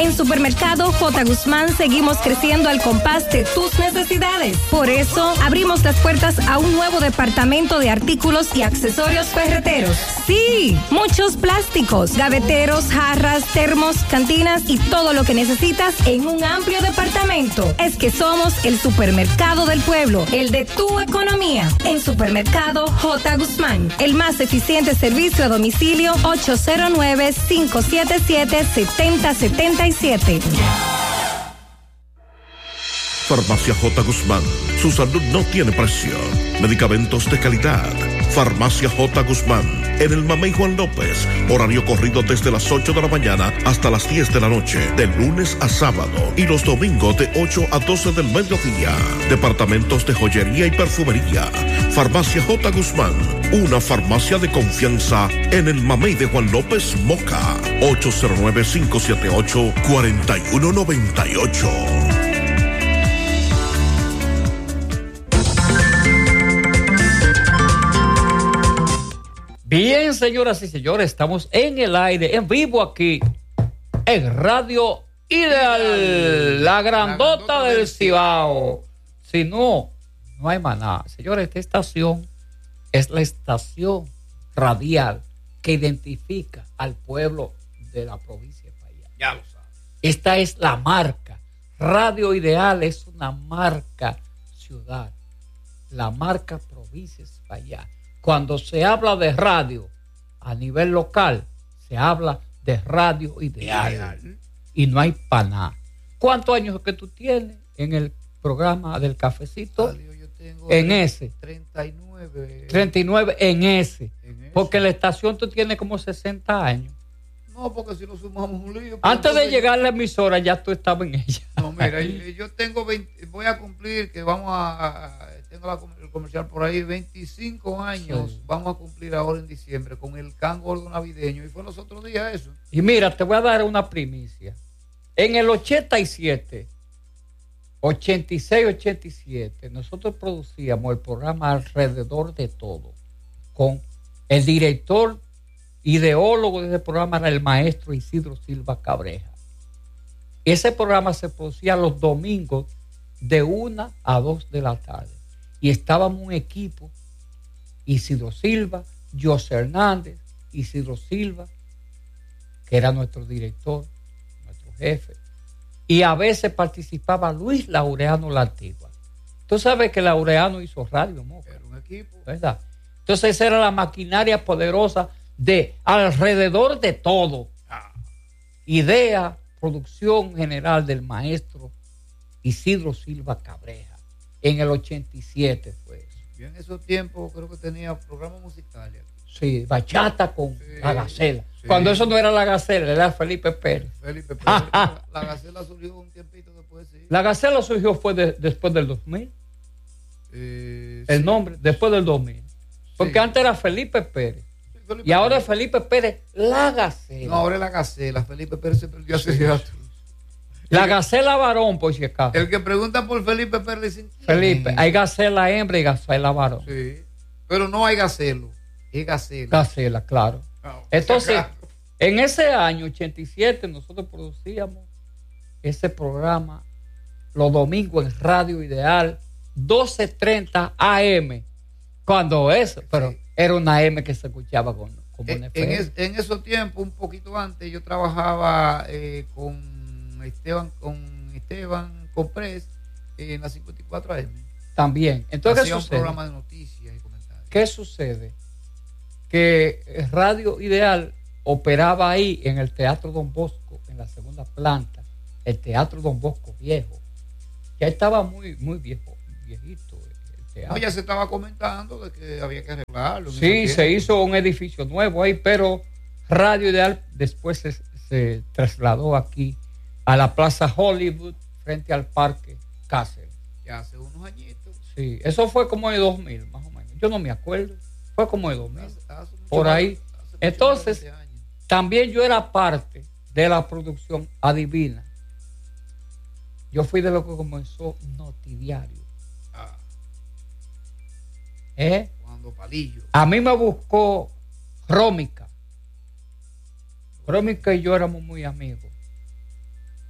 En Supermercado J. Guzmán seguimos creciendo al compás de tus necesidades. Por eso, abrimos las puertas a un nuevo departamento de artículos y accesorios ferreteros. Sí, muchos plásticos, gaveteros, jarras, termos, cantinas y todo lo que necesitas en un amplio departamento. Es que somos el supermercado del pueblo, el de tu economía. En Supermercado J. Guzmán, el más eficiente servicio a domicilio, 809-577-7077. Farmacia J. Guzmán. Su salud no tiene precio. Medicamentos de calidad. Farmacia J. Guzmán. En el Mamey Juan López. Horario corrido desde las 8 de la mañana hasta las 10 de la noche. De lunes a sábado. Y los domingos de 8 a 12 del mediodía. Departamentos de joyería y perfumería. Farmacia J. Guzmán. Una farmacia de confianza en el Mamey de Juan López, Moca. 809-578-4198. Bien, señoras y señores, estamos en el aire, en vivo aquí, en Radio Ideal, la grandota del Cibao. Si no, no hay maná. Señores, esta estación es la estación radial que identifica al pueblo de la provincia de Espaillat. Ya lo sabes. Esta es la marca. Radio Ideal es una marca ciudad, la marca provincia de Espaillat. Cuando se habla de radio a nivel local, se habla de Radio Ideal. Y no hay para nada. ¿Cuántos años es que tú tienes en el programa del cafecito? Yo tengo en ese. 39. 39 en ese. Porque en la estación tú tienes como 60 años. No, porque si lo sumamos un lío. Antes de llegar a la emisora ya tú estabas en ella. No, mira, yo tengo 20, voy a cumplir, que tengo el comercial por ahí, 25 años, sí. Vamos a cumplir ahora en diciembre con el can gordo navideño, y fue los otros días eso. Y mira, te voy a dar una primicia. En el 87, 86, 87, nosotros producíamos el programa Alrededor de Todo, con el director ideólogo de ese programa era el maestro Isidro Silva Cabreja. Ese programa se producía los domingos de 1 a 2 de la tarde. Y estábamos un equipo, Isidro Silva, José Hernández, Isidro Silva, que era nuestro director, nuestro jefe. Y a veces participaba Luis Laureano La Antigua. Tú sabes que Laureano hizo radio, Moca. Era un equipo. ¿Verdad? Entonces esa era la maquinaria poderosa de Alrededor de Todo. Idea, producción general del maestro Isidro Silva Cabreja. En el 87 fue eso. Yo en esos tiempos creo que tenía programas musicales. Sí, bachata con La Gacela. Sí. Cuando eso no era La Gacela, era Felipe Pérez. Felipe Pérez. La Gacela surgió un tiempito después, sí. La Gacela surgió fue después del 2000. El nombre, después del 2000. Porque antes era Felipe Pérez. Felipe y ahora es Felipe Pérez, La Gacela. No, ahora es La Gacela. Felipe Pérez se perdió hace rato. La Gacela varón, por si acaso. El que pregunta por Felipe Pérez dicen, Felipe, hay Gacela hembra y Gacela varón. Sí, pero no hay Gacelo, es Gacela. Gacela, claro. No, entonces, en ese año 87 nosotros producíamos ese programa los domingos en Radio Ideal, 12:30 AM. Cuando eso, pero era una AM que se escuchaba con en esos tiempos, un poquito antes, yo trabajaba con Esteban Comprés en la 54 AM. También. Entonces, hacía un programa de noticias y comentarios. ¿Qué sucede? Que Radio Ideal operaba ahí en el Teatro Don Bosco, en la segunda planta, el Teatro Don Bosco viejo. Ya estaba muy, muy viejito el teatro. No, ya se estaba comentando de que había que arreglarlo. Sí, se hizo un edificio nuevo ahí, pero Radio Ideal después se trasladó aquí a la Plaza Hollywood, frente al Parque Cáceres. Ya hace unos añitos. Sí, eso fue como de 2000, más o menos. Yo no me acuerdo. Fue como de 2000. Por ahí. Entonces, también yo era parte de la producción Adivina. Yo fui de lo que comenzó Notidiario. Cuando Palillo. A mí me buscó Rómica. Rómica y yo éramos muy amigos.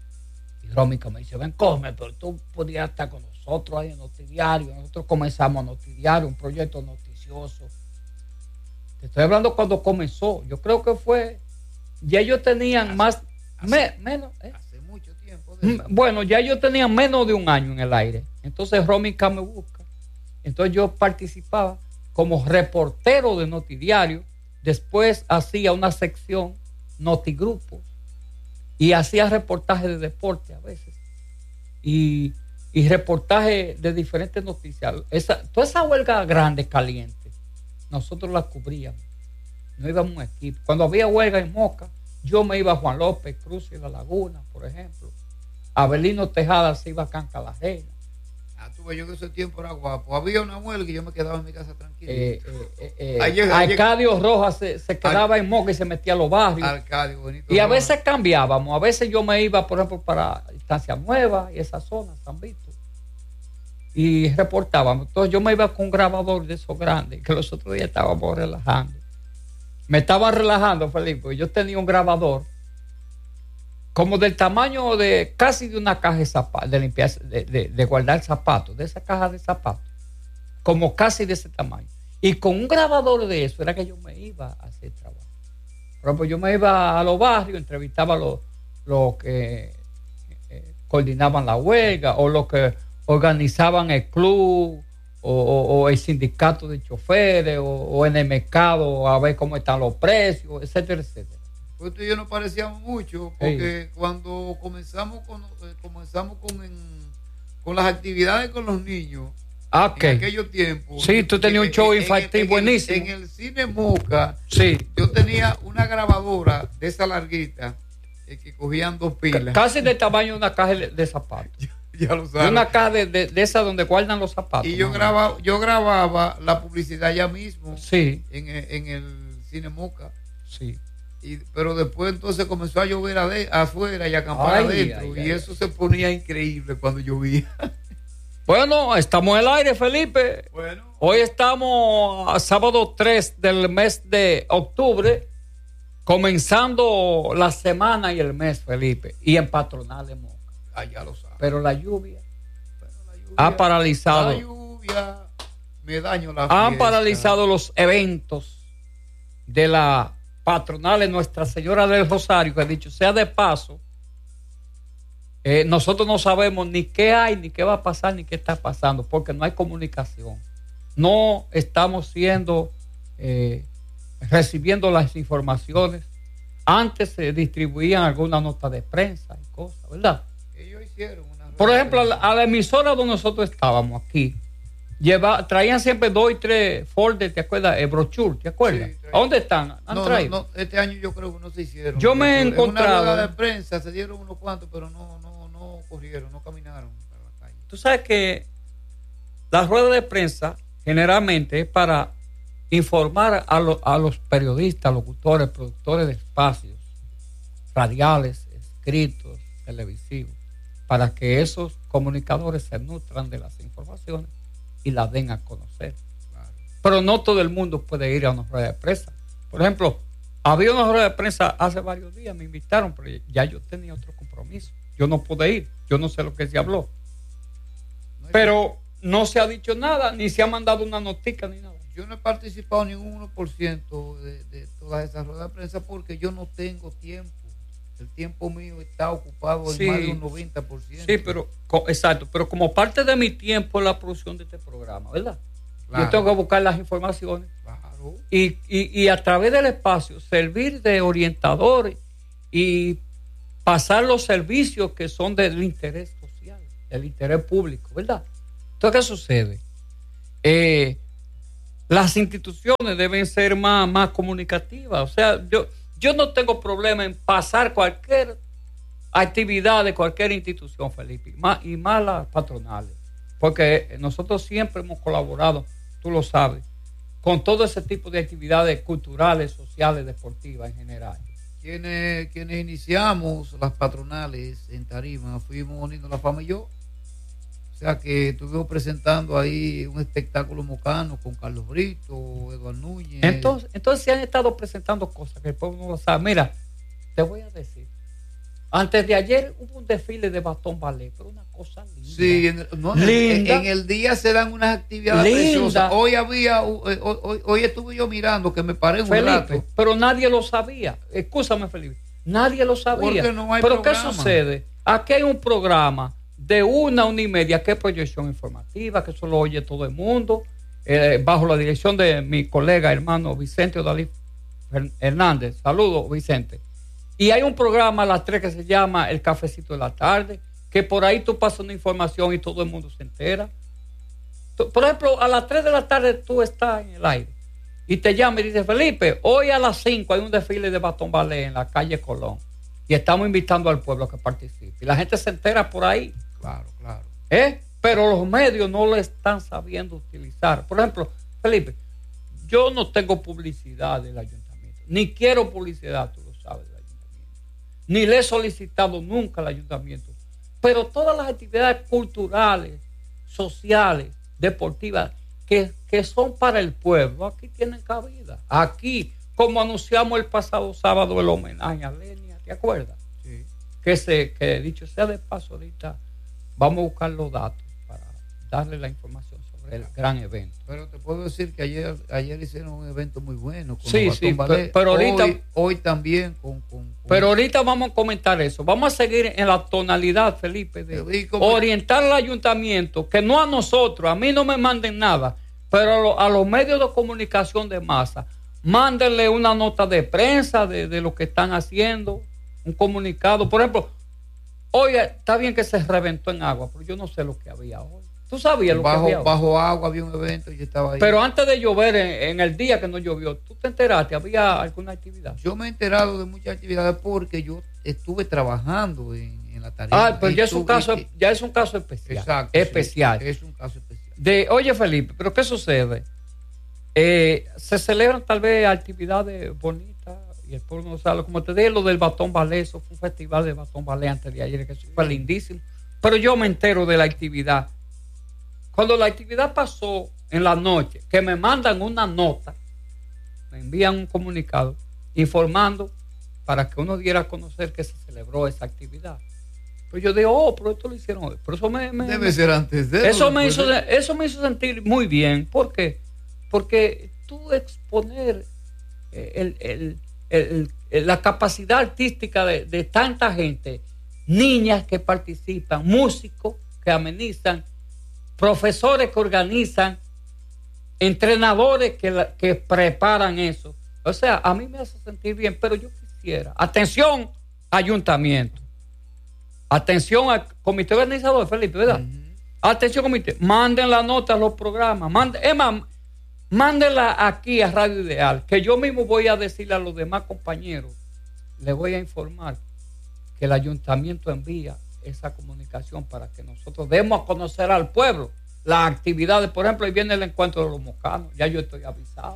Rómica me dice, ven, cógeme, pero tú podías estar con nosotros ahí en Notidiario. Nosotros comenzamos Notidiario, un proyecto noticioso. Te estoy hablando cuando comenzó. Yo creo que fue, ya ellos tenían menos. Hace mucho tiempo. Bueno, ya ellos tenían menos de un año en el aire. Entonces Rómica me busca. Entonces yo participaba como reportero de Notidiario. Después hacía una sección Notigrupos y hacía reportajes de deporte a veces y reportajes de diferentes noticias. Toda esa huelga grande, caliente, nosotros la cubríamos. No íbamos un equipo. Cuando había huelga en Moca, yo me iba a Juan López Cruz y La Laguna, por ejemplo. Abelino Tejada se iba a Cancarajena. Tuve yo que ese tiempo era guapo. Había una huelga y yo me quedaba en mi casa tranquilo. Arcadio Rojas se quedaba en Moca y se metía a los barrios. Arcadio, Benito y a Rojas. veces cambiábamos. A veces yo me iba, por ejemplo, para Estancia Nueva y esa zona, San Vito. Y reportábamos. Entonces yo me iba con un grabador de esos grandes, que los otros días estábamos relajando. Me estaban relajando, Felipe. Yo tenía un grabador como del tamaño de casi de una caja de zapatos, de limpiar, de guardar zapatos, de esa caja de zapatos, como casi de ese tamaño. Y con un grabador de eso era que yo me iba a hacer trabajo. Por ejemplo, yo me iba a los barrios, entrevistaba a los que coordinaban la huelga, o los que organizaban el club, o el sindicato de choferes, o en el mercado a ver cómo están los precios, etcétera, etcétera. Pues tú y yo nos parecíamos mucho, porque cuando comenzamos con las actividades con los niños, en aquellos tiempos. Sí, tú tenías un show infantil buenísimo. En el cine Moca, sí, yo tenía una grabadora de esa larguita que cogían 2 pilas. Casi del tamaño de una caja de zapatos. Ya lo sabes. Una caja de esa donde guardan los zapatos. Y yo grababa la publicidad ya mismo. Sí. En el cine Moca. Sí. Pero después entonces comenzó a llover afuera y a acampar adentro. Y eso se ponía increíble cuando llovía. Bueno, estamos en el aire, Felipe. Bueno. Hoy estamos a sábado 3 del mes de octubre, comenzando la semana y el mes, Felipe. Y en Patronal de Moca. Ya lo sabes. Pero la lluvia ha paralizado. La lluvia me daño la fiesta. Han paralizado los eventos de la patronal en Nuestra Señora del Rosario, que dicho sea de paso, nosotros no sabemos ni qué hay, ni qué va a pasar, ni qué está pasando, porque no hay comunicación. No estamos recibiendo las informaciones. Antes se distribuían algunas notas de prensa y cosas, ¿verdad? Ellos hicieron una... Por ejemplo, a la emisora donde nosotros estábamos aquí, traían siempre 2 y 3 folders, ¿te acuerdas? Brochure, ¿te acuerdas? Sí, ¿A dónde están? No, este año yo creo que no se hicieron. Yo me he encontrado... En una rueda de prensa se dieron unos cuantos, pero no corrieron, no caminaron para la calle. Tú sabes que la rueda de prensa generalmente es para informar a los periodistas, locutores, productores de espacios radiales, escritos, televisivos, para que esos comunicadores se nutran de las informaciones y las den a conocer. Claro. Pero no todo el mundo puede ir a una rueda de prensa. Por ejemplo, había una rueda de prensa hace varios días, me invitaron, pero ya yo tenía otro compromiso. Yo no pude ir, yo no sé lo que se habló. Pero no se ha dicho nada, ni se ha mandado una notica ni nada. Yo no he participado ni un 1% de todas esas ruedas de prensa porque yo no tengo tiempo. El tiempo mío está ocupado en más de un 90%. Sí, pero exacto, pero como parte de mi tiempo en la producción de este programa, ¿verdad? Claro. Yo tengo que buscar las informaciones. Claro. Y a través del espacio servir de orientador y pasar los servicios que son del interés social, del interés público, ¿verdad? Entonces, ¿qué sucede? Las instituciones deben ser más comunicativas. O sea, yo no tengo problema en pasar cualquier actividad de cualquier institución, Felipe, y más las patronales, porque nosotros siempre hemos colaborado, tú lo sabes, con todo ese tipo de actividades culturales, sociales, deportivas en general. Quienes iniciamos las patronales en Tarima fuimos Nino La Fama y yo. O sea que estuvimos presentando ahí un espectáculo mocano con Carlos Brito, Eduardo Núñez. Entonces se han estado presentando cosas que el pueblo no lo sabe. Mira, te voy a decir, Antes de ayer hubo un desfile de Batón Ballet, pero una cosa linda. Sí, linda. En el día se dan unas actividades preciosas. Hoy estuve yo mirando que me paré un rato. Pero nadie lo sabía. Escúchame, Felipe. Nadie lo sabía. Porque no hay pero programa. ¿qué sucede? Aquí hay un programa de 1:30, que es proyección informativa, que eso lo oye todo el mundo, bajo la dirección de mi colega, hermano Vicente Odalí Hernández. Saludos, Vicente. Y hay un programa a las 3 que se llama El Cafecito de la Tarde, que por ahí tú pasas una información y todo el mundo se entera. Por ejemplo, a las 3 de la tarde tú estás en el aire y te llama y dice: Felipe, hoy a las 5 hay un desfile de Batón Ballet en la calle Colón y estamos invitando al pueblo a que participe. Y la gente se entera por ahí. Claro. Pero los medios no lo están sabiendo utilizar. Por ejemplo, Felipe, yo no tengo publicidad del ayuntamiento, ni quiero publicidad, tú lo sabes, del ayuntamiento, ni le he solicitado nunca al ayuntamiento. Pero todas las actividades culturales, sociales, deportivas, que son para el pueblo, aquí tienen cabida. Aquí, como anunciamos el pasado sábado, el homenaje a Lenia, ¿te acuerdas? Sí. Que dicho sea de paso, ahorita vamos a buscar los datos para darle la información sobre el gran evento. Pero te puedo decir que ayer hicieron un evento muy bueno con sí, pero ahorita hoy también pero ahorita vamos a comentar eso. Vamos a seguir en la tonalidad, Felipe, de orientar al ayuntamiento, que no a nosotros, a mí no me manden nada, pero a los medios de comunicación de masa, mándenle una nota de prensa de lo que están haciendo, un comunicado. Por ejemplo, hoy está bien que se reventó en agua, pero yo no sé lo que había hoy. ¿Tú sabías lo que había hoy? Bajo agua había un evento y yo estaba ahí. Pero antes de llover, en el día que no llovió, ¿tú te enteraste? ¿Había alguna actividad? Yo me he enterado de muchas actividades porque yo estuve trabajando en la tarea. Pero ya es un caso especial. Exacto. Especial. Sí, es un caso especial. Oye, Felipe, ¿pero qué sucede? Se celebran tal vez actividades bonitas y el pueblo no sabe. Como te dije, lo del Batón Ballet, eso fue un festival de Batón Ballet antes de ayer, que eso fue lindísimo. Pero yo me entero de la actividad. Cuando la actividad pasó en la noche, que me mandan una nota, me envían un comunicado informando para que uno diera a conocer que se celebró esa actividad. Pero yo digo, pero esto lo hicieron hoy. Pero eso debe ser antes de eso. Eso me hizo sentir muy bien. ¿Por qué? Porque tú exponer la capacidad artística de tanta gente, niñas que participan, músicos que amenizan, profesores que organizan, entrenadores que preparan eso. O sea, a mí me hace sentir bien, pero yo quisiera, atención, ayuntamiento, atención al comité organizador, Felipe, ¿verdad? Uh-huh. Atención, comité, manden la nota a los programas, mándenla aquí a Radio Ideal, que yo mismo voy a decirle a los demás compañeros, les voy a informar que el ayuntamiento envía esa comunicación para que nosotros demos a conocer al pueblo las actividades. Por ejemplo, ahí viene el encuentro de los mocanos, ya yo estoy avisado.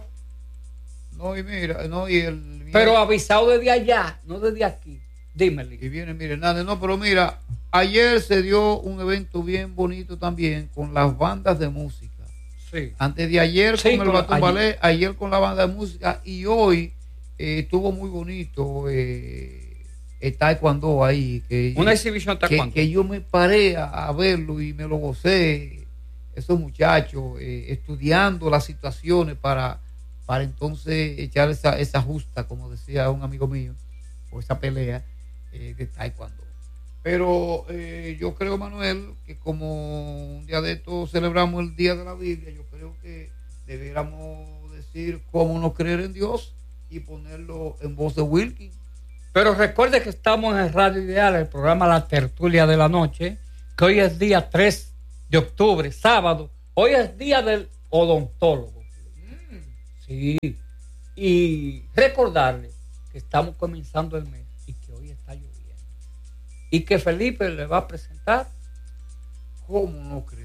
Pero avisado desde allá, no desde aquí. Dímele. Y viene, mire, pero mira, ayer se dio un evento bien bonito también con las bandas de música. Sí. Antes de ayer con el Batón Ballet, ayer con la banda de música, y hoy estuvo muy bonito el taekwondo ahí. Una exhibición de taekwondo. Que yo me paré a verlo y me lo gocé. Esos muchachos estudiando las situaciones para entonces echar esa justa, como decía un amigo mío, o esa pelea de taekwondo. Pero yo creo, Manuel, que como un día de estos celebramos el Día de la Biblia, yo creo que debiéramos decir cómo no creer en Dios y ponerlo en voz de Wilkins. Pero recuerde que estamos en Radio Ideal, el programa La Tertulia de la Noche, que hoy es día 3 de octubre, sábado. Hoy es día del odontólogo. Sí. Y recordarle que estamos comenzando el mes y que hoy está lloviendo. Y que Felipe le va a presentar. ¿Cómo no creer?